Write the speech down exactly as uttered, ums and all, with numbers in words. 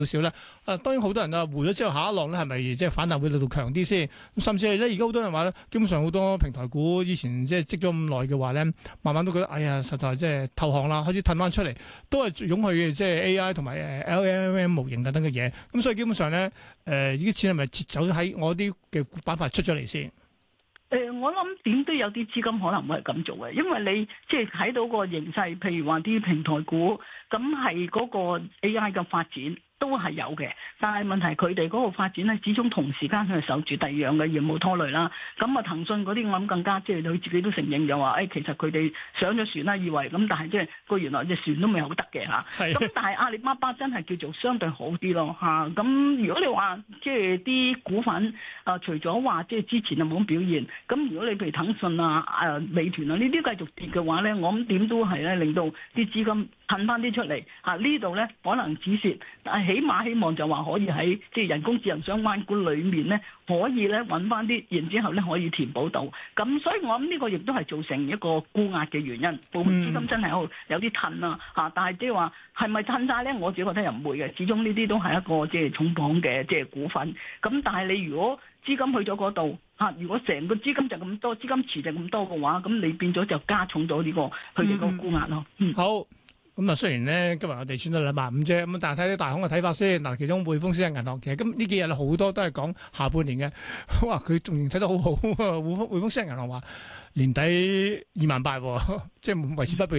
少咧，啊當然好多人啊回咗之後下一浪咧係咪即係反彈會力度強啲先？咁甚至係咧而家好多人話咧，基本上好多平台股以前即係積咗咁耐嘅話咧，慢慢都覺得哎呀實在即係投降啦，開始褪翻出嚟，都係湧去即係 A I 同埋誒 L L M 模型等等嘅嘢。咁所以基本上咧，誒呢啲錢係咪撤走喺我啲嘅板塊出咗嚟先？ 誒、呃，我諗點都有啲資金可能會係咁做嘅，因為你即係睇到個形勢，譬如話啲平台股，咁係嗰個 A I 嘅發展。都係有嘅，但係問題佢哋嗰個發展咧，始終同時間佢係守住第二樣嘅業務拖累啦。咁啊，騰訊嗰啲我諗更加即係佢自己都承認就話，誒、哎、其實佢哋上咗船啦，以為咁，但係即係個原來隻船都未好得嘅嚇。咁但係阿里巴巴真係叫做相對好啲咯嚇。咁如果你話即係啲股份啊、呃，除咗話即係之前就冇表現，咁如果你譬如騰訊啊、啊、呃、美團啊呢啲繼續跌嘅話咧，我諗點都係咧令到啲資金褪翻啲出嚟嚇。呢度咧可能止蝕，但係起碼希望就話可以喺即係人工智能相關股裏面咧，可以咧揾翻啲，然之後咧可以填補到。咁所以我諗呢個亦都係造成一個沽壓嘅原因。部分資金真係有有啲褪啊嚇，但係即係話係咪褪晒咧？我自己覺得又唔會嘅。始終呢啲都係一個即係重磅嘅即係股份。咁但係你如果資金去咗嗰度嚇，如果成個資金就咁多，資金池就咁多嘅話，咁你變咗就加重咗呢個佢哋個沽壓咯。嗯， 好。咁啊，雖然咧今日我哋穿咗兩萬五啫，咁但係睇啲大行嘅睇法先。嗱，其中匯豐私人銀行其實今呢幾日好多都係講下半年嘅，哇！佢仲睇得好好啊，匯豐匯豐私人銀行話年底二萬八，即係維持不變。